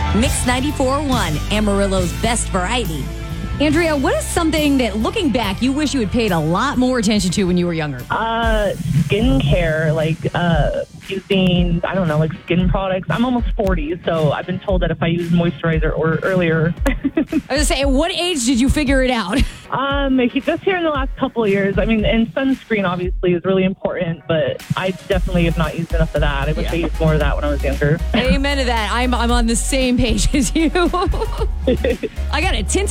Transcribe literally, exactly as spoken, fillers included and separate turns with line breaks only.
Mix ninety-four point one, Amarillo's best variety.
Andrea, what is something that, looking back, you wish you had paid a lot more attention to when you were younger?
Uh, skincare, like uh, using, I don't know, like skin products. I'm almost forty, so I've been told that if I use moisturizer or earlier.
I was going to say, at what age did you figure it out?
um, just here in the last couple of years. I mean, and sunscreen obviously is really important, but I definitely have not used enough of that. I wish
Yeah.
I used more of that when I was younger.
Amen to that. I'm, I'm on the same page as you. I got a tinted